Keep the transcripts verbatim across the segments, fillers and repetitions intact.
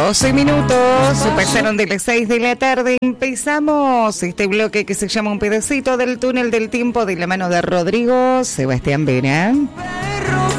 doce minutos, pasaron de las seis de la tarde. Empezamos este bloque que se llama Un pedacito del túnel del tiempo, de la mano de Rodrigo Sebastián Vera. Perro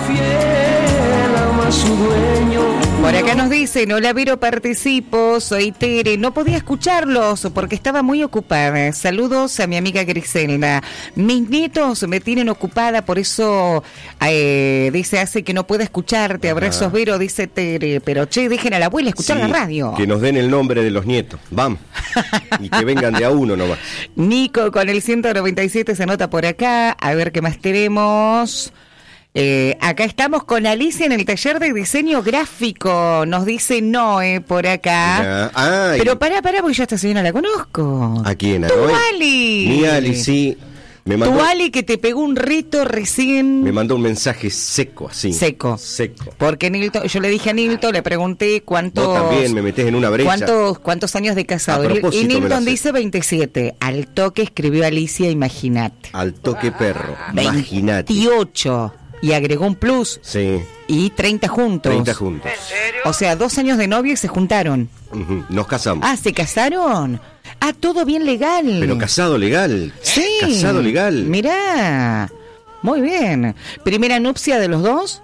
fiel ama a su dueño. Por acá nos dicen: hola Vero, participo, soy Tere. No podía escucharlos porque estaba muy ocupada. Saludos a mi amiga Griselda. Mis nietos me tienen ocupada, por eso eh, dice hace que no pueda escucharte. Abrazos, Vero, dice Tere. Pero che, dejen a la abuela escuchar Sí, la radio. Que nos den el nombre de los nietos. Vamos. Y que vengan de a uno nomás. Nico con el ciento noventa y siete se anota por acá. A ver qué más tenemos. Eh, acá estamos con Alicia en el taller de diseño gráfico. Nos dice Noé por acá. Ah, Pero pará, pará, porque yo a esta señora la conozco. ¿A quién? ¿A Tu Noé? Ali. Mi Ali, sí. Me mandó, Tu Ali que te pegó un rito recién. me mandó un mensaje seco, así. Seco. Seco. Porque Nilton, yo le dije a Nilton, le pregunté cuántos. Vos también me metés en una brecha. ¿Cuántos, cuántos años de casado? A propósito Y me la Nilton sé. dice veintisiete. Al toque escribió Alicia, imagínate. Al toque perro. Imagínate. veintiocho. Y agregó un plus. Sí. Y treinta juntos. treinta juntos. O sea, dos años de novio y se juntaron. Ujú, nos casamos. Ah, ¿se casaron? Ah, todo bien legal. Pero casado legal. Sí. Casado legal. Mirá. Muy bien. ¿Primera nupcia de los dos?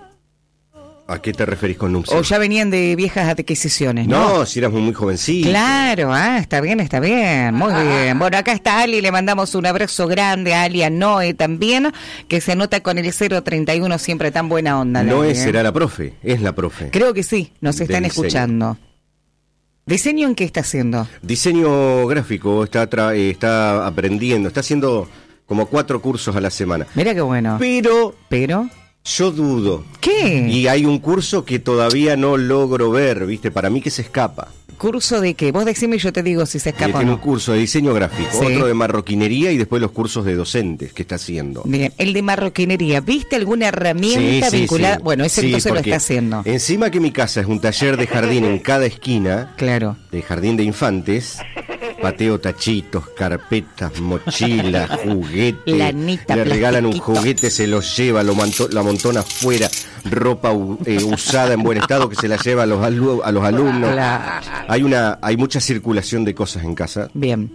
¿A qué te referís con nupcias? ¿O ya venían de viejas adquisiciones? No, No, si éramos muy jovencitos. Claro, ah, está bien, está bien, muy bien. Bueno, acá está Ali, le mandamos un abrazo grande a Ali, a Noé también, que se anota con el cero treinta y uno, siempre tan buena onda. No Ali, es, ¿eh? será la profe, es la profe. Creo que sí, nos De están diseño. escuchando. ¿Diseño en qué está haciendo? Diseño gráfico, está, tra- eh, está aprendiendo, está haciendo como cuatro cursos a la semana. Mira qué bueno. Pero Pero, yo dudo. ¿qué? Y hay un curso que todavía no logro ver, ¿viste? Para mí que se escapa. ¿Curso de qué? Vos decime y yo te digo si se Que escapa o tiene un no. curso de diseño gráfico, Sí. otro de marroquinería y después los cursos de docentes que está haciendo. Bien, el de marroquinería, ¿viste alguna herramienta Sí, sí, vinculada? sí. Bueno, ese Sí, entonces lo porque está haciendo. Encima que mi casa es un taller de jardín en cada esquina, Claro. de jardín de infantes, pateo tachitos, carpetas, mochilas, juguetes. Lanita, le regalan un plastiquito. juguete, se lo lleva, lo, manto, lo amontona afuera, ropa u- eh, usada en buen estado que se la lleva a los, alu- a los alumnos. Claro. Hay una, hay mucha circulación de cosas en casa. Bien.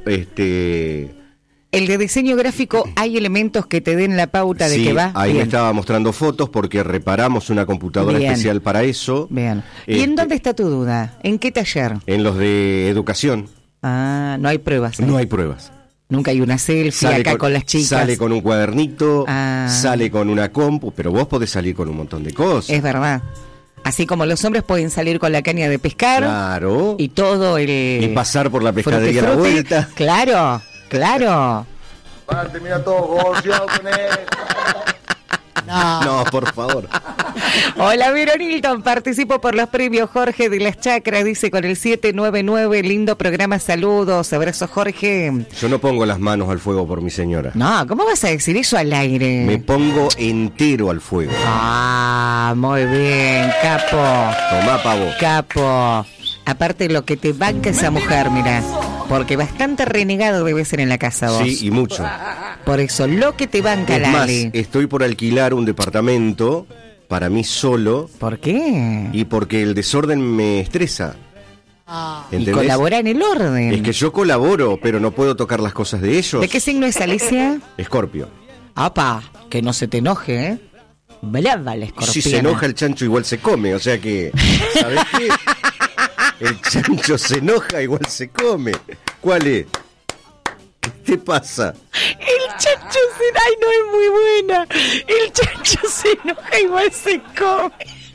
Este, El de diseño gráfico, ¿hay elementos que te den la pauta de sí, que va? ahí Bien. me estaba mostrando fotos porque reparamos una computadora Bien. especial para eso. Bien. ¿Y en Este, dónde está tu duda? ¿En qué taller? En los de educación Ah, no hay pruebas. ¿eh? no hay pruebas. Nunca hay una selfie acá con, las chicas. Sale con un cuadernito, Ah. sale con una compu, pero vos podés salir con un montón de cosas. Es verdad. Así como los hombres pueden salir con la caña de pescar Claro. y todo el... Y pasar por la pescadería a la frutti, vuelta. Claro, claro. Van a terminar todo gorgeado con él. No, por favor. Hola, Veronilton, participo por los premios Jorge de las Chacras, dice con el siete nueve nueve, lindo programa, saludos, abrazo Jorge. Yo no pongo las manos al fuego por mi señora. No, ¿cómo vas a decir eso al aire? Me pongo entero al fuego. Ah, muy bien, capo, Tomá, pavo. capo. Aparte lo que te banca esa mujer, mira, porque bastante renegado debe ser en la casa vos. Sí, y mucho. Por eso, lo que te banca Es la más, Ale. estoy por alquilar un departamento para mí solo ¿Por qué? y porque el desorden me estresa. Y ¿Entendés? colabora en el orden. Es que yo colaboro, pero no puedo tocar las cosas de ellos. ¿De qué signo es Alicia? Escorpio. Apa, que no se te enoje, ¿eh? Brava la escorpiana. Si se enoja el chancho igual se come, o sea que, ¿sabes qué? El chancho se enoja igual se come. ¿Cuál es? ¿Qué te pasa? El chancho se... Ay, no es muy buena. El chancho se enoja, igual se come.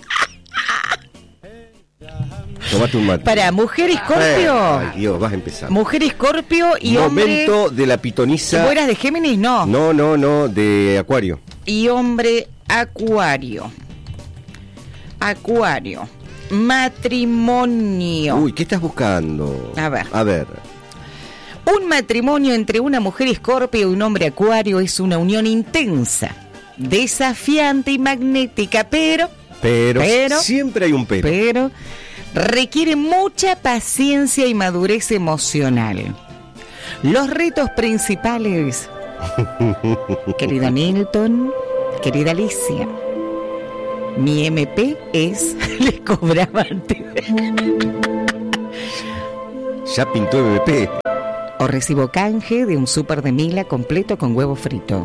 Tomate un mate. Para, mujer escorpio. Ay, Dios, vas a empezar. Mujer escorpio y hombre... Momento de la pitoniza. ¿Vos eras de Géminis? No. No, no, no, de Acuario. Y hombre acuario. Acuario. Matrimonio. Uy, ¿qué estás buscando? A ver. A ver. Un matrimonio entre una mujer escorpio y un hombre acuario es una unión intensa, desafiante y magnética, pero, Pero, Pero- siempre hay un pero. pero, requiere mucha paciencia y madurez emocional. Los retos principales, querido Nilton, querida Alicia, Mi M P es, le cobraba antes. Ya pintó M P. O recibo canje de un súper de Mila completo con huevo frito.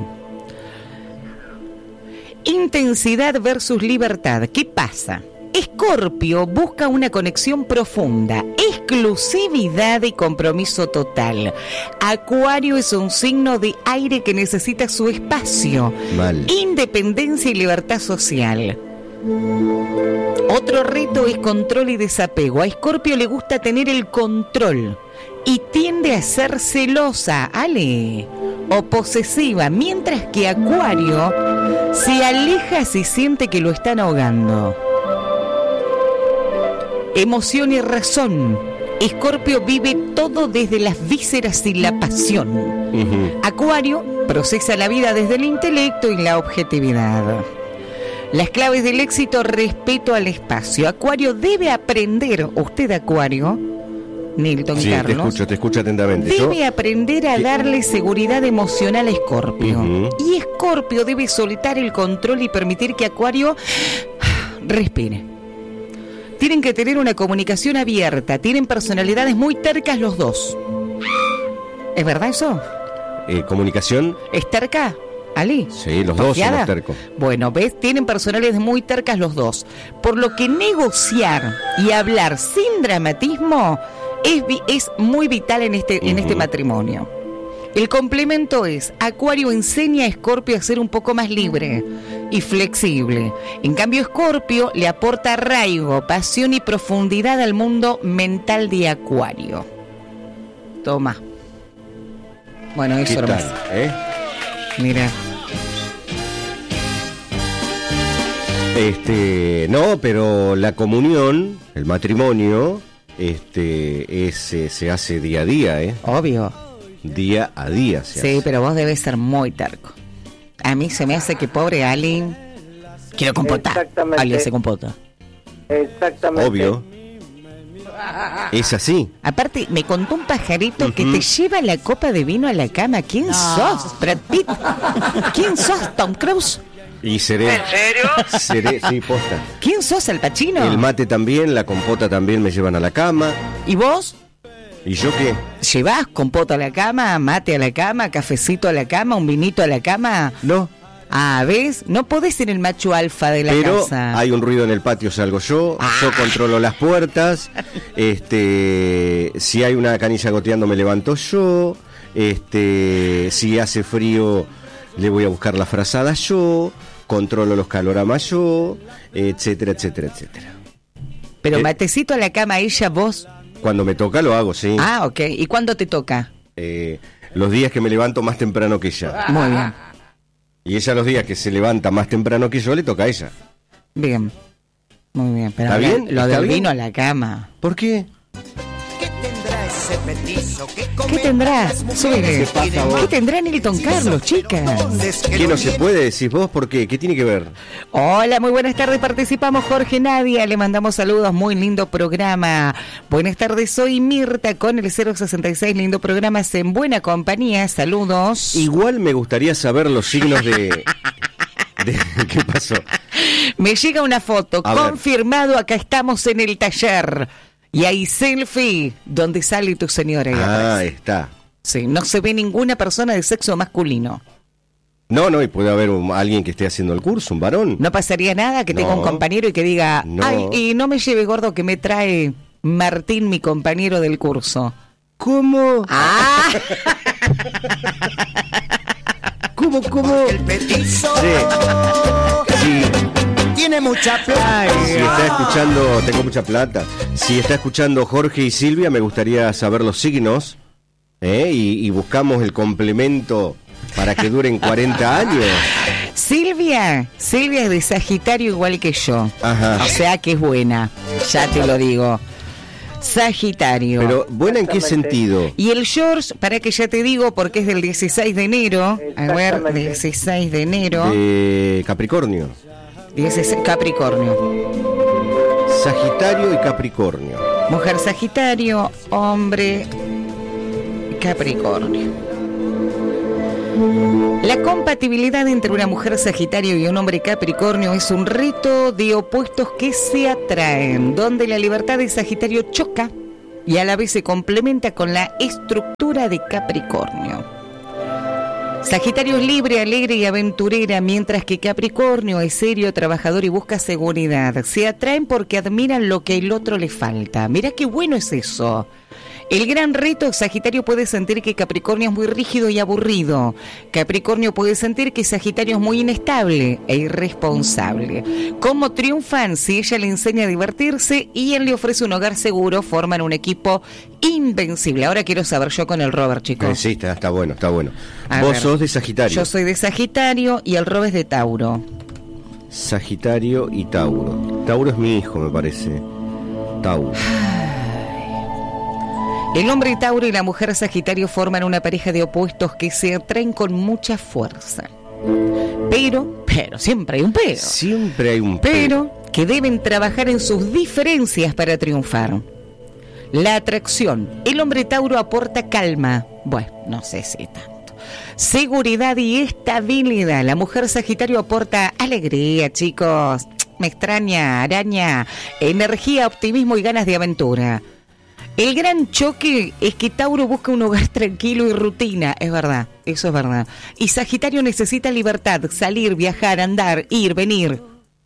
Intensidad versus libertad. ¿Qué pasa? Escorpio busca una conexión profunda, exclusividad y compromiso total. Acuario es un signo de aire que necesita su espacio, Mal. independencia y libertad social. Otro reto es control y desapego. A Escorpio le gusta tener el control y tiende a ser celosa, Ale, o posesiva, mientras que Acuario se aleja si siente que lo están ahogando. Emoción y razón. Escorpio vive todo desde las vísceras y la pasión. Uh-huh. Acuario procesa la vida desde el intelecto y la objetividad. Las claves del éxito: respeto al espacio. Acuario debe aprender, usted Acuario, Nilton sí, Carlos, te escucho, te escucho atentamente. debe Yo... aprender a darle seguridad emocional a Escorpio. Uh-huh. Y Escorpio debe soltar el control y permitir que Acuario respire. Tienen que tener una comunicación abierta. Tienen personalidades muy tercas los dos. ¿Es verdad eso? Eh, ¿Comunicación? ¿Es terca, Ali? Sí, los dos son los tercos. Bueno, ¿ves? Tienen personalidades muy tercas los dos. Por lo que negociar y hablar sin dramatismo es, es muy vital en este, uh-huh. en este matrimonio. El complemento es: Acuario enseña a Escorpio a ser un poco más libre y flexible. En cambio, Escorpio le aporta arraigo, pasión y profundidad al mundo mental de Acuario. Toma. Bueno, eso era más. ¿Eh? Mira. Este, no, pero la comunión, el matrimonio, este, es, eh, se hace día a día, ¿eh? Obvio. Día a día se Sí, hace. pero vos debes ser muy terco. A mí se me hace que pobre Ali quiero compotar. Exactamente. Ali se compota. Exactamente. Obvio. Es así. Aparte, me contó un pajarito uh-huh. que te lleva la copa de vino a la cama. ¿Quién no. sos, Brad Pitt? ¿Quién sos, Tom Cruise? Y seré. ¿En serio? Seré, sí, posta. ¿Quién sos, Al Pacino? El mate también, la compota también me llevan a la cama. ¿Y vos? ¿Y yo qué? ¿Llevás compota a la cama, mate a la cama, cafecito a la cama, un vinito a la cama? No. Ah, ¿ves? No podés ser el macho alfa de la Pero casa. Pero hay un ruido en el patio, salgo yo, ah. yo controlo las puertas, este, si hay una canilla goteando me levanto yo, este, si hace frío le voy a buscar la frazada yo, controlo los caloramas yo, etcétera, etcétera, etcétera. Pero eh, matecito a la cama, ella, vos... Cuando me toca lo hago, sí. Ah, ok. ¿Y cuándo te toca? Eh, los días que me levanto más temprano que ella. Muy bien. Y ella los días que se levanta más temprano que yo, le toca a ella. Bien. Muy bien. Pero ¿Está bien? Lo ¿Está del bien? vino a la cama. ¿Por qué? ¿Qué tendrá ese petizo? ¿Qué, ¿Qué tendrá? Súbele. ¿Qué pasa, vos? ¿Qué tendrá Nilton Carlos, chicas? ¿Qué no se puede? Decís vos, ¿por qué? ¿Qué tiene que ver? Hola, muy buenas tardes. Participamos Jorge Nadia. Le mandamos saludos. Muy lindo programa. Buenas tardes. Soy Mirta con el cero sesenta y seis. Lindo programa. En buena compañía. Saludos. Igual me gustaría saber los signos de... de ¿qué pasó? Me llega una foto. A Confirmado. ver. Acá estamos en el taller. Y hay selfie donde sale tu señora. Ah, está. Sí, no se ve ninguna persona de sexo masculino. No, no, y puede haber un, alguien que esté haciendo el curso, un varón. No pasaría nada que tenga No. un compañero y que diga, No. ay, y no me lleve gordo que me trae Martín, mi compañero del curso. ¿Cómo? Ah, ¿Cómo, cómo? El petizo Sí. Sí. tiene mucha plata. Si está escuchando, tengo mucha plata. Si está escuchando Jorge y Silvia, me gustaría saber los signos, ¿eh? y, y buscamos el complemento para que duren cuarenta años. Silvia, Silvia es de Sagitario igual que yo. Ajá. O sea que es buena, ya te lo digo. Sagitario. Pero, ¿buena en qué sentido? Y el George, para que ya te digo, porque es del dieciséis de enero. A ver, Exactamente. dieciséis de enero. De Capricornio. dieciséis, Capricornio. Sagitario y Capricornio. Mujer Sagitario, hombre Capricornio. La compatibilidad entre una mujer Sagitario y un hombre Capricornio es un reto de opuestos que se atraen, donde la libertad de Sagitario choca y a la vez se complementa con la estructura de Capricornio. Sagitario es libre, alegre y aventurera, mientras que Capricornio es serio, trabajador y busca seguridad. Se atraen porque admiran lo que el otro le falta. Mirá qué bueno es eso. El gran reto, Sagitario puede sentir que Capricornio es muy rígido y aburrido. Capricornio puede sentir que Sagitario es muy inestable e irresponsable. ¿Cómo triunfan? Si ella le enseña a divertirse y él le ofrece un hogar seguro, forman un equipo invencible. Ahora quiero saber yo con el Robert, chicos. Eh, sí, está, está bueno, está bueno. A Vos ver, sos de Sagitario. Yo soy de Sagitario y el Robert es de Tauro. Sagitario y Tauro. Tauro es mi hijo, me parece. Tauro. El hombre Tauro y la mujer Sagitario forman una pareja de opuestos que se atraen con mucha fuerza. Pero, pero, siempre hay un pero. Siempre hay un pero. Pero que deben trabajar en sus diferencias para triunfar. La atracción. El hombre Tauro aporta calma. Bueno, no sé si tanto. Seguridad y estabilidad. La mujer Sagitario aporta alegría, chicos. Me extraña, araña. Energía, optimismo y ganas de aventura. El gran choque es que Tauro busca un hogar tranquilo y rutina, es verdad, eso es verdad. Y Sagitario necesita libertad, salir, viajar, andar, ir, venir.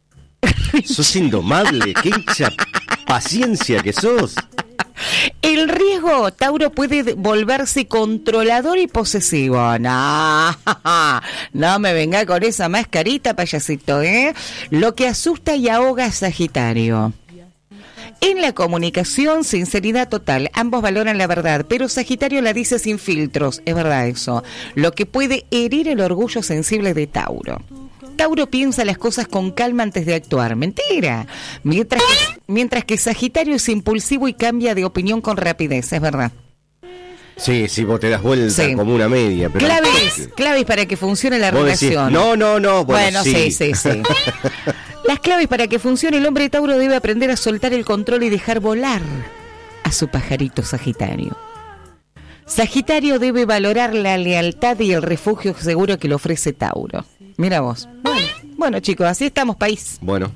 Sos indomable, qué hincha paciencia que sos. El riesgo, Tauro puede volverse controlador y posesivo. No, no me venga con esa mascarita, payasito, ¿eh? Lo que asusta y ahoga a Sagitario. En la comunicación, sinceridad total. Ambos valoran la verdad, pero Sagitario la dice sin filtros. Es verdad eso. Lo que puede herir el orgullo sensible de Tauro. Tauro piensa las cosas con calma antes de actuar. Mentira. Mientras que, mientras que Sagitario es impulsivo y cambia de opinión con rapidez. Es verdad. Sí, sí, vos te das vuelta sí. como una media. Pero claves, claves para que funcione la vos relación. Decís, no, no, no. Bueno, bueno sí, sí, sí. sí. Las claves para que funcione el hombre Tauro debe aprender a soltar el control y dejar volar a su pajarito Sagitario. Sagitario debe valorar la lealtad y el refugio seguro que le ofrece Tauro. Mira vos. Bueno, bueno chicos, así estamos, país. Bueno.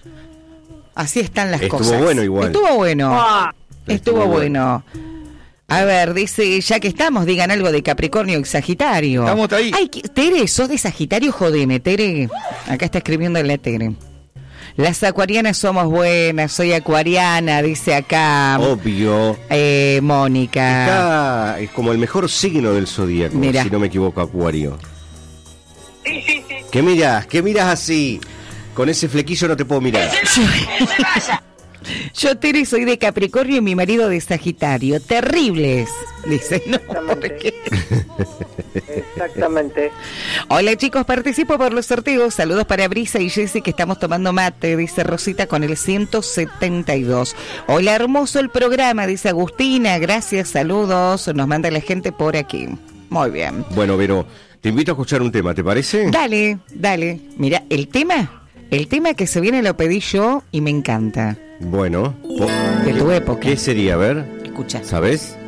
Así están las Estuvo cosas. Estuvo bueno igual. Estuvo bueno. Ah, Estuvo, Estuvo bueno. bueno. A ver, dice, ya que estamos, digan algo de Capricornio y Sagitario. Estamos ahí. Ay, Tere, ¿sos de Sagitario? Jodeme, Tere. Acá está escribiendo la Tere. Las acuarianas somos buenas, soy acuariana, dice acá. Obvio. Eh, Mónica. Está, es como el mejor signo del zodíaco, Mirá. si no me equivoco, Acuario. Sí, sí, sí. ¿Qué mirás? ¿Qué mirás así? Con ese flequillo no te puedo mirar. Yo, Tere, soy de Capricornio y mi marido de Sagitario. Terribles. Dice, no, ¿por qué? Exactamente. Hola, chicos, participo por los sorteos. Saludos para Brisa y Jessy, que estamos tomando mate, dice Rosita, con el ciento setenta y dos. Hola, hermoso el programa, dice Agustina. Gracias, saludos. Nos manda la gente por aquí. Muy bien. Bueno, Vero, te invito a escuchar un tema, ¿te parece? Dale, dale. Mira, el tema, el tema que se viene lo pedí yo y me encanta. Bueno, de tu época. ¿Qué sería? A ver. Escucha. ¿Sabes?